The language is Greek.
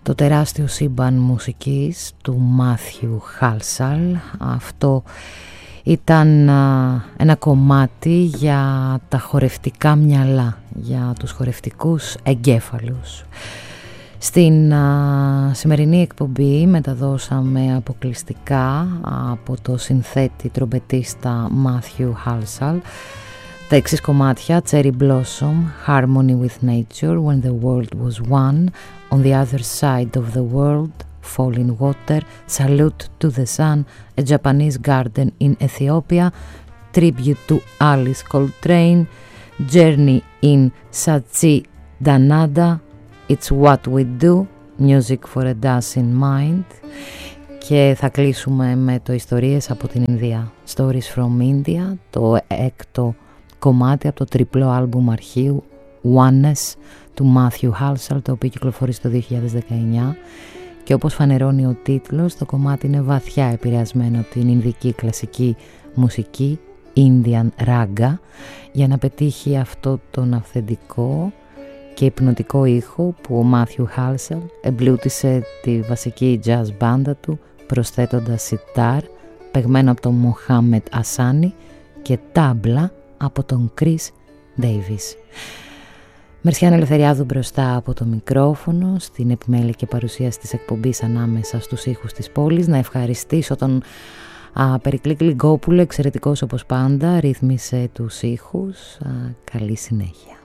το τεράστιο σύμπαν μουσικής του Μάθιου Χάλσαλ. Αυτό ήταν ένα κομμάτι για τα χορευτικά μυαλά, για τους χορευτικούς εγκέφαλους. Στην σημερινή εκπομπή μεταδώσαμε αποκλειστικά από το συνθέτη τρομπετίστα Μάθιου Χάλσαλ τα εξής κομμάτια: Cherry Blossom, Harmony with Nature, When the World Was One, On the Other Side of the World, Falling Water, Salute to the Sun, A Japanese Garden in Ethiopia, Tribute to Alice Coltrane, Journey in Sachi Danada, It's What We Do, Music for a Dancing Mind. Και θα κλείσουμε με το Ιστορίες από την Ινδία, Stories from India, το έκτο κομμάτι από το τριπλό άλμπουμ αρχείου Oneness του Matthew Halsall, το οποίο κυκλοφορεί το 2019. Και όπως φανερώνει ο τίτλος, το κομμάτι είναι βαθιά επηρεασμένο από την Ινδική κλασική μουσική, Indian Raga, για να πετύχει αυτό τον αυθεντικό και υπνοτικό ήχο που ο Matthew Halsall εμπλούτησε τη βασική jazz μπάντα του, προσθέτοντας σιτάρ παιγμένο από τον Μοχάμετ Ασάνι και τάμπλα από τον Chris Davis. Μερσιάν Ελευθεριάδου μπροστά από το μικρόφωνο, στην επιμέλεια και παρουσίαση της εκπομπής ανάμεσα στους ήχους της πόλης. Να ευχαριστήσω τον Περικλή Γλυγκόπουλο, εξαιρετικός όπως πάντα, ρύθμισε τους ήχους. Καλή συνέχεια.